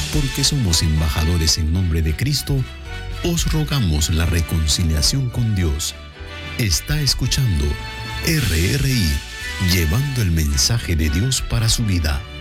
porque somos embajadores en nombre de Cristo, os rogamos la reconciliación con Dios. Está escuchando RRI, llevando el mensaje de Dios para su vida.